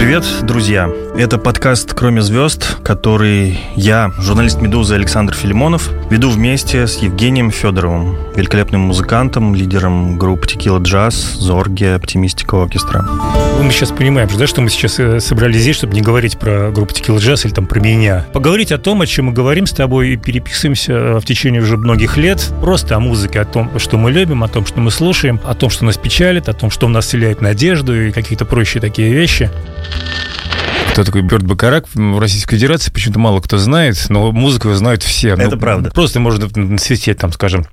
Привет, друзья! Это подкаст «Кроме звезд», который я, журналист «Медузы» Александр Филимонов, веду вместе с Евгением Федоровым, великолепным музыкантом, лидером групп Tequila Jazz, Zorge, Optimistic Orchestra. Мы сейчас понимаем, что мы сейчас собрались здесь, чтобы не говорить про группу Tequila Jazz или там про меня. Поговорить о том, о чем мы говорим с тобой и переписываемся в течение уже многих лет. Просто о музыке, о том, что мы любим, о том, что мы слушаем, о том, что нас печалит, о том, что у нас вселяет надежду и какие-то прочие такие вещи. Кто такой Бёрд Бакарак в Российской Федерации, почему-то мало кто знает, но музыку его знают все. Это правда. Просто можно насветить, там, скажем...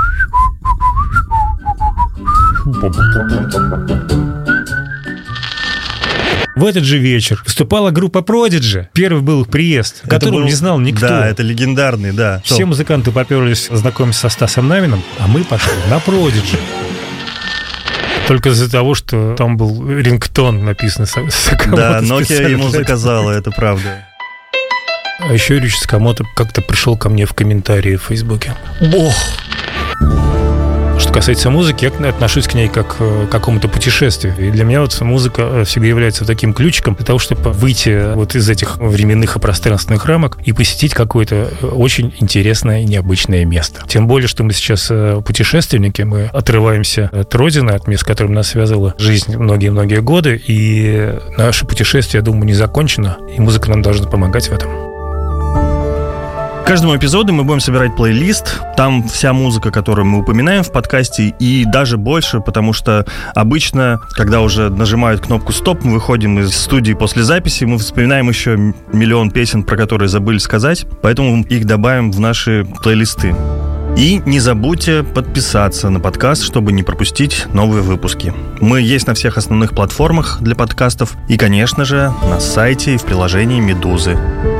В этот же вечер выступала группа Prodigy. Первый был их приезд, которого не знал никто. Да, это легендарный, да. Все музыканты поперлись знакомиться со Стасом Наминым, а мы пошли на Prodigy. Только из-за того, что там был рингтон написан. Да, Nokia ему заказала, это правда. А еще Юрий Сакамото как-то пришел ко мне в комментарии в Фейсбуке. Бог! Что касается музыки, я отношусь к ней как к какому-то путешествию. И для меня вот музыка всегда является таким ключиком для того, чтобы выйти вот из этих временных и пространственных рамок и посетить какое-то очень интересное и необычное место. Тем более, что мы сейчас путешественники, мы отрываемся от родины, от мест, с которым нас связывала жизнь многие-многие годы, и наше путешествие, я думаю, не закончено, и музыка нам должна помогать в этом. К каждому эпизоду мы будем собирать плейлист. Там вся музыка, которую мы упоминаем в подкасте, и даже больше, потому что обычно, когда уже нажимают кнопку «Стоп», мы выходим из студии после записи, мы вспоминаем еще миллион песен, про которые забыли сказать, поэтому их добавим в наши плейлисты. И не забудьте подписаться на подкаст, чтобы не пропустить новые выпуски. Мы есть на всех основных платформах для подкастов и, конечно же, на сайте и в приложении «Медузы».